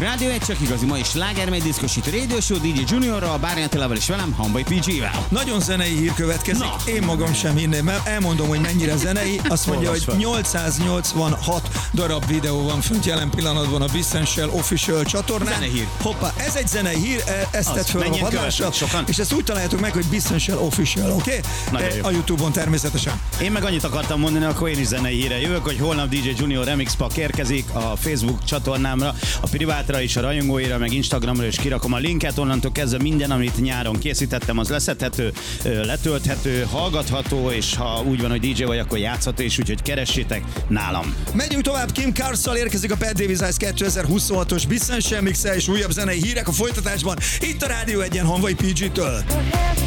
Rádió 1 csak igazi, ma is slágermegy diszkosító Radio Show, DJ Juniorral, Bárny Attilával és velem, Hamvai PG-vel. Nagyon zenei hír következik. Na. Én magam sem hinném, mert elmondom, hogy mennyire zenei. Azt mondja, hogy 886 darab videó van fönt jelen pillanatban a Bissential Official csatornán. Zenei hír. Hoppá, ez egy zenei hír, ezt tett föl a vadásra. És ezt úgy találjátok meg, hogy Bissential Official, oké? A YouTube-on természetesen. Én meg annyit akartam mondani, akkor én is zenei híre jövök, hogy holnap DJ Junior Remix Pack érkezik a Facebook csatornámra, a privátra is, a rajongóira, meg Instagramra is kirakom a linket, onnantól kezdve minden, amit nyáron készítettem, az leszedhető, letölthető, hallgatható, és ha úgy van, hogy DJ vagy, akkor játszható is, úgyhogy keressétek nálam. Megyünk tovább, Kim Carssal érkezik a Bad Davis Eyes 2026-os Bissential Mixe és újabb zenei hírek a folytatásban, itt a Rádió 1-en Hamvai PG-től.